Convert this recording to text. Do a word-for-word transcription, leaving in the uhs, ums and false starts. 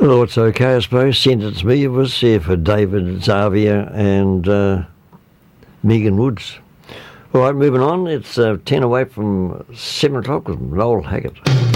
Oh, it's okay, I suppose. Sent it to me. It was here for David Xavier and uh, Megan Woods. All right, moving on. It's uh, ten away from seven o'clock with Noel Haggart.